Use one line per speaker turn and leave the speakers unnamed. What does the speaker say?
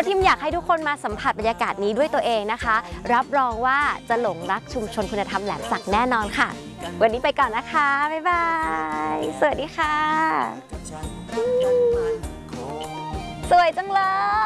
ราะทีมอยากให้ทุกคนมาสัมผัสบรรยากาศนี้ด้วยตัวเองนะคะรับรองว่าจะหลงรักชุมชนคุณธรรมแหลมสักแน่นอนค่ะวันนี้ไปก่อนนะคะบ๊ายบายสวัสดีค่ะสวยจังเลย